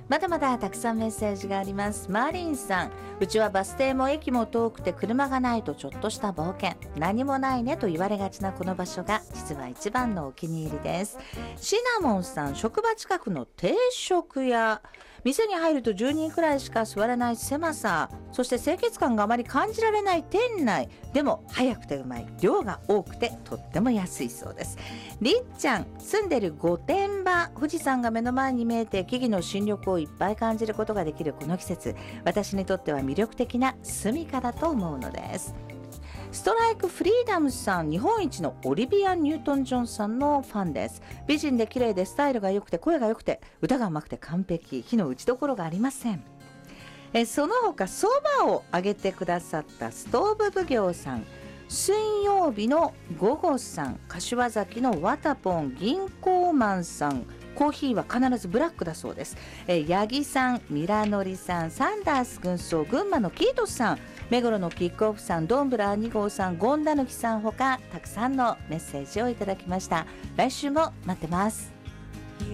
まだまだたくさんメッセージがあります。マリンさん、うちはバス停も駅も遠くて車がないとちょっとした冒険、何もないねと言われがちなこの場所が実は一番のお気に入りです。シナモンさん、職場近くの定食屋、店に入ると10人くらいしか座らない狭さ、そして清潔感があまり感じられない店内でも早くてうまい、量が多くてとっても安いそうです。りっちゃん、住んでる御殿場、富士山が目の前に見えて木々の新緑をいっぱい感じることができるこの季節、私にとっては魅力的な住処だと思うのです。ストライクフリーダムさん、日本一のオリビア・ニュートン・ジョンさんのファンです。美人で綺麗でスタイルが良くて声が良くて歌が上手くて完璧、火の打ちどころがありません。その他そばをあげてくださったストーブ奉行さん、水曜日の午後さん、柏崎のワタポン、銀行マンさん、コーヒーは必ずブラックだそうです。八木さん、ミラノリさん、サンダース軍曹、群馬のキートスさん、目黒のキックオフさん、ドンブラ2号さん、ゴンダヌキさんほかたくさんのメッセージをいただきました。来週も待ってます。